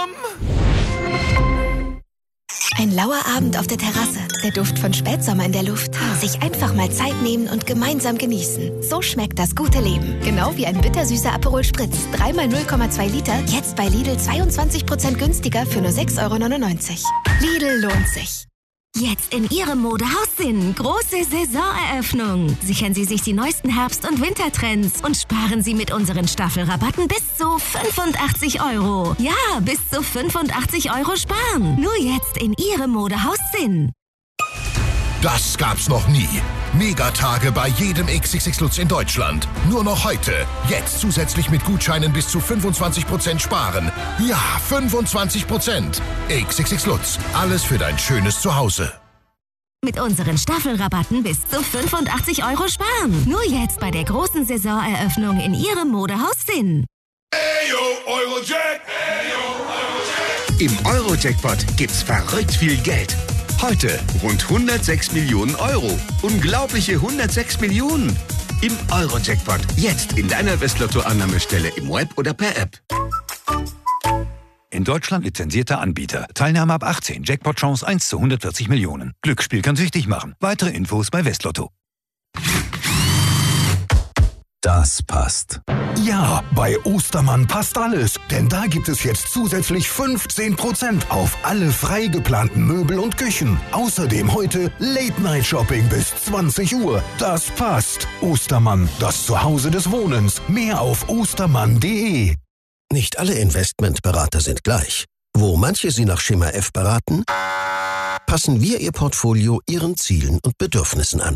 Ein lauer Abend auf der Terrasse, der Duft von Spätsommer in der Luft. Sich einfach mal Zeit nehmen und gemeinsam genießen. So schmeckt das gute Leben. Genau wie ein bittersüßer Aperol Spritz. 3x 0,2 Liter, jetzt bei Lidl 22% günstiger für nur 6,99 €. Lidl lohnt sich. Jetzt in Ihrem Modehaus Sinn. Große Saisoneröffnung. Sichern Sie sich die neuesten Herbst- und Wintertrends und sparen Sie mit unseren Staffelrabatten bis zu 85 €. Ja, bis zu 85 € sparen. Nur jetzt in Ihrem Modehaus Sinn. Das gab's noch nie. Megatage bei jedem XXX Lutz in Deutschland. Nur noch heute. Jetzt zusätzlich mit Gutscheinen bis zu 25% sparen. Ja, 25%. XXX Lutz. Alles für dein schönes Zuhause. Mit unseren Staffelrabatten bis zu 85 € sparen. Nur jetzt bei der großen Saisoneröffnung in Ihrem Modehaus Sinn. Ayo, Eurojack! Ayo, Eurojack! Im Eurojackpot gibt's verrückt viel Geld. Heute rund 106 Millionen €. Unglaubliche 106 Millionen. Im Eurojackpot. Jetzt in deiner Westlotto-Annahmestelle im Web oder per App. In Deutschland lizenzierter Anbieter. Teilnahme ab 18. Jackpot-Chance 1 zu 140 Millionen. Glücksspiel kann süchtig machen. Weitere Infos bei Westlotto. Das passt. Ja, bei Ostermann passt alles. Denn da gibt es jetzt zusätzlich 15% auf alle frei geplanten Möbel und Küchen. Außerdem heute Late-Night-Shopping bis 20 Uhr. Das passt. Ostermann, das Zuhause des Wohnens. Mehr auf ostermann.de. Nicht alle Investmentberater sind gleich. Wo manche Sie nach Schema F beraten, passen wir Ihr Portfolio Ihren Zielen und Bedürfnissen an.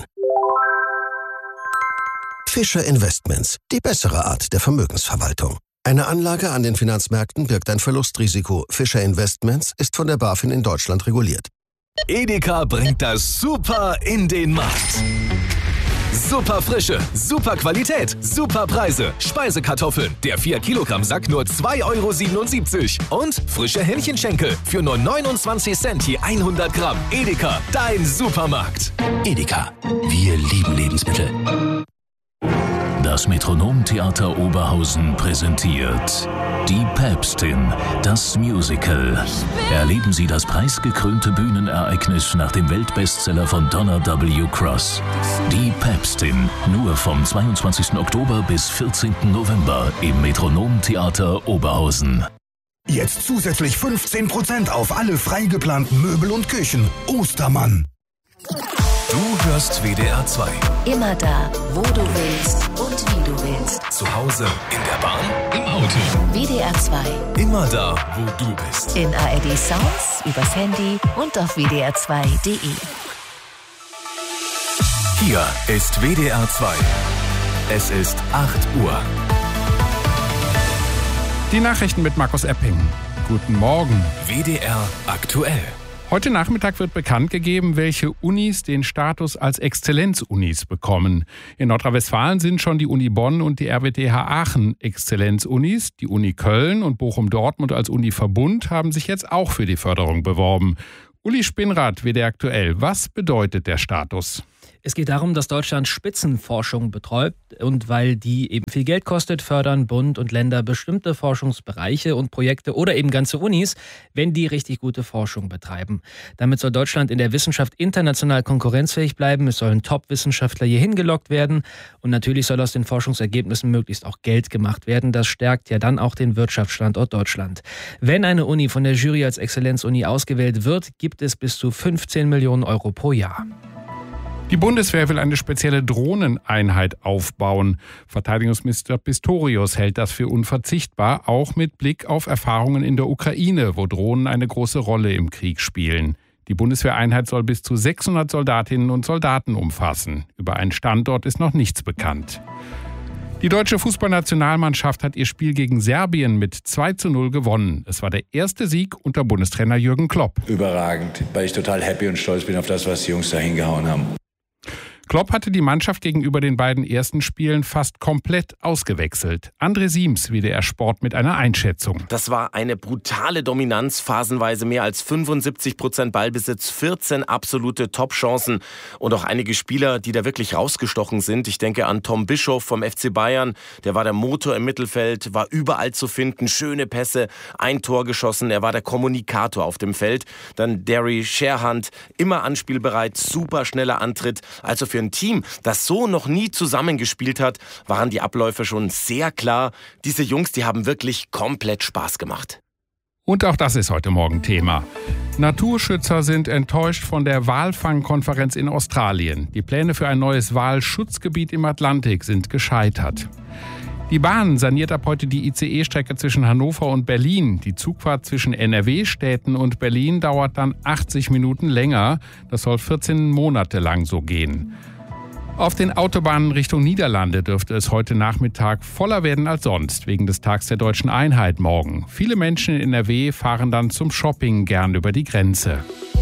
Fischer Investments, die bessere Art der Vermögensverwaltung. Eine Anlage an den Finanzmärkten birgt ein Verlustrisiko. Fischer Investments ist von der BaFin in Deutschland reguliert. Edeka bringt das Super in den Markt. Super Frische, super Qualität, super Preise. Speisekartoffeln, der 4-Kilogramm-Sack nur 2,77 € und frische Hähnchenschenkel für nur 29 Cent je 100 Gramm. Edeka, dein Supermarkt. Edeka, wir lieben Lebensmittel. Das Metronom-Theater Oberhausen präsentiert Die Päpstin, das Musical. Erleben Sie das preisgekrönte Bühnenereignis nach dem Weltbestseller von Donna W. Cross. Die Päpstin, nur vom 22. Oktober bis 14. November im Metronom-Theater Oberhausen. Jetzt zusätzlich 15% auf alle frei geplanten Möbel und Küchen. Ostermann. Du hörst WDR 2. Immer da, wo du willst und wie du willst. Zu Hause, in der Bahn, im Auto. WDR 2. Immer da, wo du bist. In ARD Sounds, übers Handy und auf wdr2.de. Hier ist WDR 2. Es ist 8 Uhr. Die Nachrichten mit Markus Epping. Guten Morgen. WDR aktuell. Heute Nachmittag wird bekannt gegeben, welche Unis den Status als Exzellenzunis bekommen. In Nordrhein-Westfalen sind schon die Uni Bonn und die RWTH Aachen Exzellenzunis. Die Uni Köln und Bochum-Dortmund als Univerbund haben sich jetzt auch für die Förderung beworben. Uli Spinnrath, WDR aktuell. Was bedeutet der Status? Es geht darum, dass Deutschland Spitzenforschung betreut und weil die eben viel Geld kostet, fördern Bund und Länder bestimmte Forschungsbereiche und Projekte oder eben ganze Unis, wenn die richtig gute Forschung betreiben. Damit soll Deutschland in der Wissenschaft international konkurrenzfähig bleiben. Es sollen Top-Wissenschaftler hier hingelockt werden und natürlich soll aus den Forschungsergebnissen möglichst auch Geld gemacht werden. Das stärkt ja dann auch den Wirtschaftsstandort Deutschland. Wenn eine Uni von der Jury als Exzellenzuni ausgewählt wird, gibt es bis zu 15 Millionen € pro Jahr. Die Bundeswehr will eine spezielle Drohneneinheit aufbauen. Verteidigungsminister Pistorius hält das für unverzichtbar, auch mit Blick auf Erfahrungen in der Ukraine, wo Drohnen eine große Rolle im Krieg spielen. Die Bundeswehreinheit soll bis zu 600 Soldatinnen und Soldaten umfassen. Über einen Standort ist noch nichts bekannt. Die deutsche Fußballnationalmannschaft hat ihr Spiel gegen Serbien mit 2:0 gewonnen. Es war der erste Sieg unter Bundestrainer Jürgen Klopp. Überragend, weil ich total happy und stolz bin auf das, was die Jungs da hingehauen haben. Klopp hatte die Mannschaft gegenüber den beiden ersten Spielen fast komplett ausgewechselt. André Siems, WDR Sport, mit einer Einschätzung. Das war eine brutale Dominanz, phasenweise mehr als 75% Ballbesitz, 14 absolute Top-Chancen und auch einige Spieler, die da wirklich rausgestochen sind. Ich denke an Tom Bischoff vom FC Bayern, der war der Motor im Mittelfeld, war überall zu finden, schöne Pässe, ein Tor geschossen, er war der Kommunikator auf dem Feld. Dann Derry Sherhand, immer anspielbereit, super schneller Antritt. Also für ein Team, das so noch nie zusammengespielt hat, waren die Abläufe schon sehr klar. Diese Jungs, die haben wirklich komplett Spaß gemacht. Und auch das ist heute Morgen Thema. Naturschützer sind enttäuscht von der Walfangkonferenz in Australien. Die Pläne für ein neues Walschutzgebiet im Atlantik sind gescheitert. Die Bahn saniert ab heute die ICE-Strecke zwischen Hannover und Berlin. Die Zugfahrt zwischen NRW-Städten und Berlin dauert dann 80 Minuten länger. Das soll 14 Monate lang so gehen. Auf den Autobahnen Richtung Niederlande dürfte es heute Nachmittag voller werden als sonst, wegen des Tags der Deutschen Einheit morgen. Viele Menschen in NRW fahren dann zum Shopping gern über die Grenze.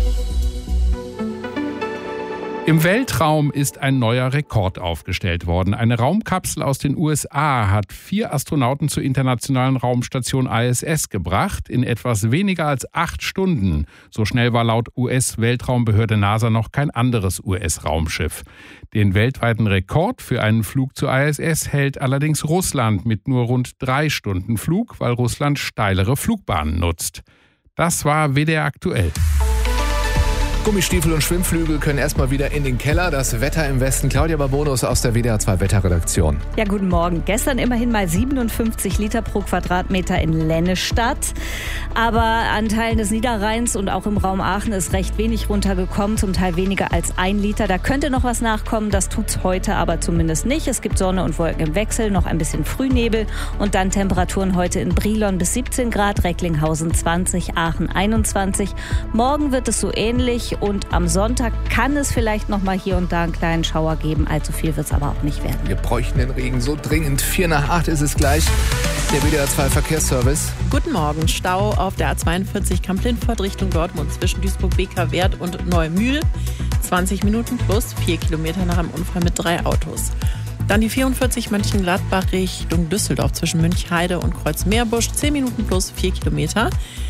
Im Weltraum ist ein neuer Rekord aufgestellt worden. Eine Raumkapsel aus den USA hat 4 Astronauten zur internationalen Raumstation ISS gebracht, in etwas weniger als 8 Stunden. So schnell war laut US-Weltraumbehörde NASA noch kein anderes US-Raumschiff. Den weltweiten Rekord für einen Flug zur ISS hält allerdings Russland mit nur rund 3 Stunden Flug, weil Russland steilere Flugbahnen nutzt. Das war WDR aktuell. Gummistiefel und Schwimmflügel können erstmal wieder in den Keller. Das Wetter im Westen. Claudia Babonus aus der WDR 2 Wetterredaktion. Ja, guten Morgen. Gestern immerhin mal 57 Liter pro Quadratmeter in Lennestadt. Aber an Teilen des Niederrheins und auch im Raum Aachen ist recht wenig runtergekommen. Zum Teil weniger als 1 Liter. Da könnte noch was nachkommen. Das tut's heute aber zumindest nicht. Es gibt Sonne und Wolken im Wechsel, noch ein bisschen Frühnebel. Und dann Temperaturen heute in Brilon bis 17 Grad, Recklinghausen 20, Aachen 21. Morgen wird es so ähnlich. Und am Sonntag kann es vielleicht noch mal hier und da einen kleinen Schauer geben. Allzu viel wird es aber auch nicht werden. Wir bräuchten den Regen so dringend. 7:45 ist es gleich. Der WDR 2 Verkehrsservice. Guten Morgen. Stau auf der A42 Kamp-Lindfort Richtung Dortmund zwischen Duisburg-Beker-Wert und Neumühl. 20 Minuten plus 4 Kilometer nach einem Unfall mit 3 Autos. Dann die 44 Mönchengladbach Richtung Düsseldorf zwischen Münchheide und Kreuzmeerbusch. 10 Minuten plus 4 Kilometer.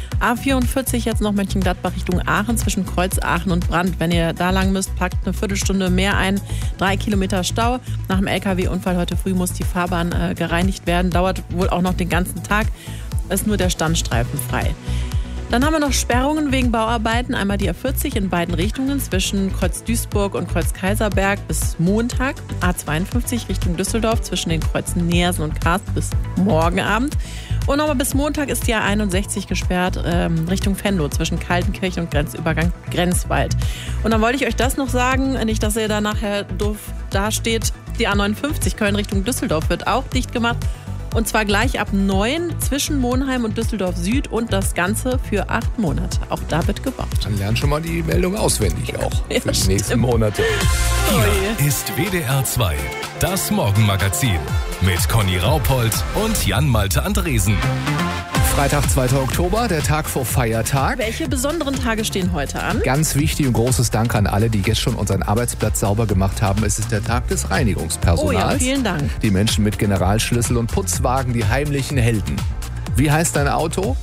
A44 jetzt noch Mönchengladbach Richtung Aachen zwischen Kreuz Aachen und Brand. Wenn ihr da lang müsst, packt eine Viertelstunde mehr ein. 3 Kilometer Stau. Nach dem LKW-Unfall heute früh muss die Fahrbahn gereinigt werden. Dauert wohl auch noch den ganzen Tag. Ist nur der Standstreifen frei. Dann haben wir noch Sperrungen wegen Bauarbeiten. Einmal die A40 in beiden Richtungen zwischen Kreuz Duisburg und Kreuz Kaiserberg bis Montag. A52 Richtung Düsseldorf zwischen den Kreuzen Neersen und Karst bis morgen Abend. Und nochmal bis Montag ist die A61 gesperrt Richtung Venlo zwischen Kaltenkirchen und Grenzübergang Grenzwald. Und dann wollte ich euch das noch sagen, nicht, dass ihr da nachher doof dasteht. Die A59 Köln Richtung Düsseldorf wird auch dicht gemacht. Und zwar gleich ab 9 zwischen Monheim und Düsseldorf Süd und das Ganze für 8 Monate. Auch da wird gebaut. Dann lernen schon mal die Meldung auswendig auch für die nächsten Monate. Hier ist WDR 2, das Morgenmagazin mit Conny Raupold und Jan-Malte Andresen. Freitag, 2. Oktober, der Tag vor Feiertag. Welche besonderen Tage stehen heute an? Ganz wichtig und großes Dank an alle, die jetzt schon unseren Arbeitsplatz sauber gemacht haben. Es ist der Tag des Reinigungspersonals. Oh ja, vielen Dank. Die Menschen mit Generalschlüssel und Putzwagen, die heimlichen Helden. Wie heißt dein Auto?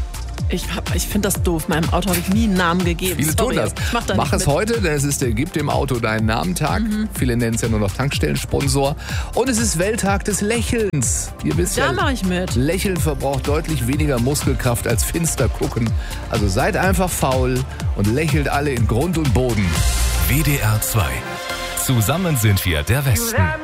Ich finde das doof. Meinem Auto habe ich nie einen Namen gegeben. Viele tun das. Mach es heute, denn es ist der Gib dem Auto deinen Namen-Tag. Viele nennen es ja nur noch Tankstellensponsor. Und es ist Welttag des Lächelns. Ihr wisst da ja, mache ich mit. Lächeln verbraucht deutlich weniger Muskelkraft als finster gucken. Also seid einfach faul und lächelt alle in Grund und Boden. WDR 2. Zusammen sind wir der Westen.